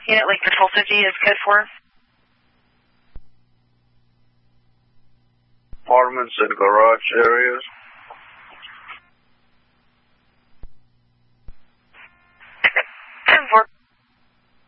Unit Lake Patrol 50 is code 4. Apartments and garage areas.